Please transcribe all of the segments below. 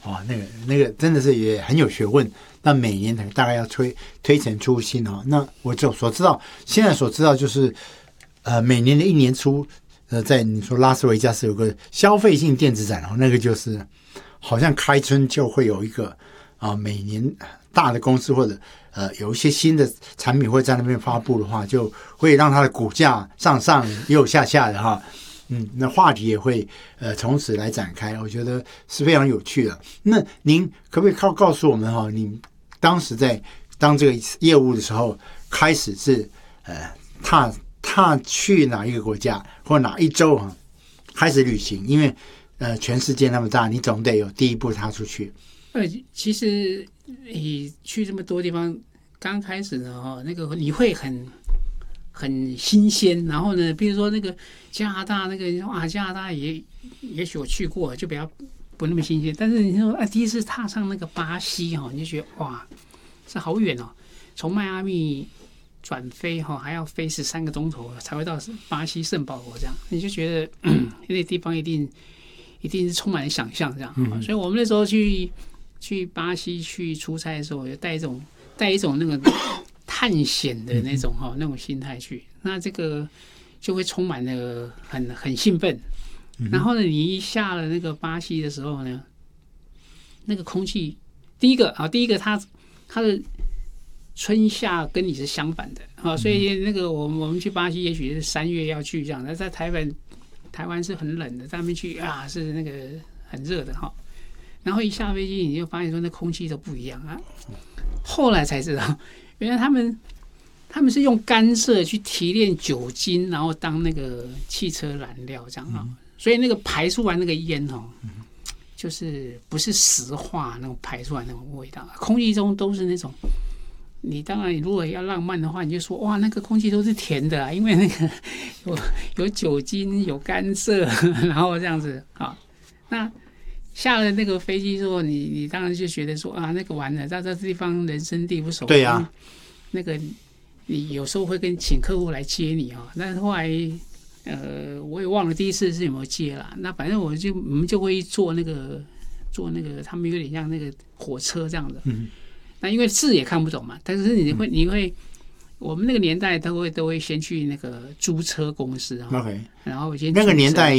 那个真的是也很有学问。那每年大概要推陈出新哦。那我就现在所知道就是，每年的一年初，在你说拉斯维加斯有个消费性电子展哦，那个就是好像开春就会有一个每年大的公司或者有一些新的产品会在那边发布的话，就会让它的股价上又下的哈。那话题也会从此来展开，我觉得是非常有趣的。那您可不可以告诉我们哈，你当时在当这个业务的时候，开始是踏去哪一个国家或哪一州开始旅行？因为全世界那么大，你总得有第一步踏出去。 其实你去这么多地方，刚开始呢那个你会很新鲜，然后呢，比如说那个加拿大那个加拿大也许我去过，就比较不那么新鲜。但是你说第一次踏上那个巴西你就觉得哇，这好远哦，从迈阿密转飞还要飞13个钟头才会到巴西圣保罗，这样你就觉得那个地方一定是充满了想象这样。所以我们那时候去巴西去出差的时候，就带一种那个探险的那种心态去，那这个就会充满了很兴奋。然后呢，你一下了那个巴西的时候呢，那个空气，第一个它的春夏跟你是相反的所以那个我们去巴西也许是3月要去这样，那在台湾是很冷的，在那边去是那个很热的然后一下飞机你就发现说那空气都不一样后来才知道，原来他们是用甘蔗去提炼酒精，然后当那个汽车燃料这样所以那个排出来那个烟就是不是石化那种排出来那种味道，空气中都是那种。你当然，如果要浪漫的话，你就说哇，那个空气都是甜的因为那个有酒精、有甘蔗，然后这样子那下了那个飞机之后，你当然就觉得说那个完了，在这地方人生地不熟。 对呀， 那个你有时候会请客户来接你但是后来我也忘了第一次是有没有接啦。那反正我们就会坐那个他们有点像那个火车这样的。那因为字也看不懂嘛，但是你会，我们那个年代都会先去那个租车公司 OK， 然后先那个年代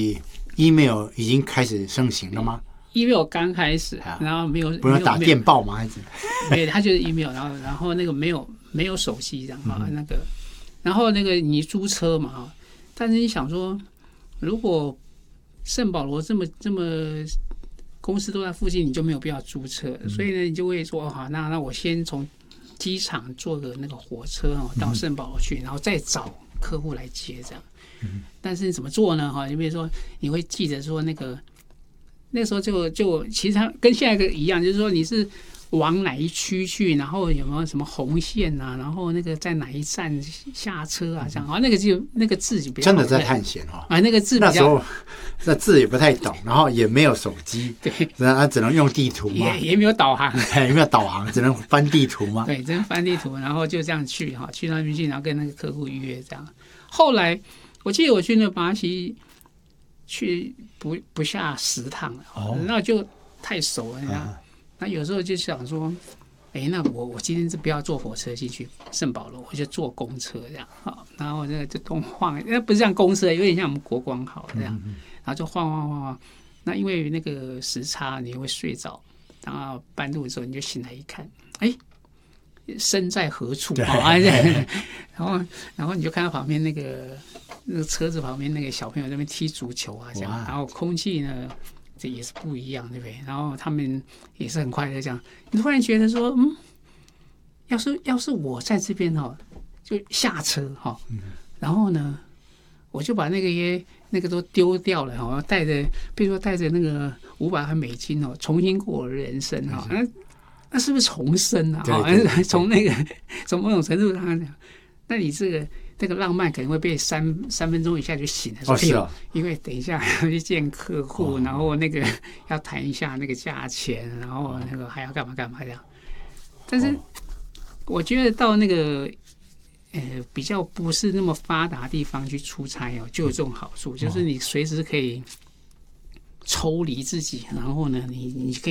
email 已经开始盛行了吗 ？email 刚开始，然后没有不用打电报吗？还是对，它就是 email， 然后那个没有手机这样那个，然后那个你租车嘛但是你想说，如果圣保罗这么公司都在附近，你就没有必要租车，所以呢，你就会说好，那我先从机场坐个那个火车到圣保罗去，然后再找客户来接这样。但是怎么做呢？你比如说，你会记得说那时候就其实它跟现在一样，就是说你是往哪一区去，然后有没有什么红线然后那个在哪一站下车这样那个字比较真的在探险那个字比较那时候那字也不太懂，然后也没有手机， 对， 只能用地图嘛， 也没有导航， 也没有导航，只能翻地图嘛。 对，只能翻地图，然后就这样去到那边去，然后跟那个客户预约这样。后来我记得我去那巴西去不下10趟了，那就太熟了，那有时候就想说，那我今天是不要坐火车进去圣保罗，我就坐公车这样然后这个就东晃，那不是像公车，有点像我们国光号这样，然后就晃，那因为那个时差你会睡着，然后半路的时候你就醒来一看，身在何处然后你就看到旁边那个车子旁边那个小朋友在那边踢足球这样，然后空气呢这也是不一样，对不对？然后他们也是很快乐这样，你突然觉得说，要是我在这边就下车然后呢，我就把那个都丢掉了带着，比如说带着那个$500重新过我的人生那是不是重生从某种程度上讲，那你这个浪漫可能会被三分钟以下就醒了， 是因为等一下还要去见客户，然后那个要谈一下那个价钱，然后那个还要干嘛这样。但是我觉得到那个比较不是那么发达的地方去出差就有这种好处，就是你随时可以抽离自己，然后呢，你可以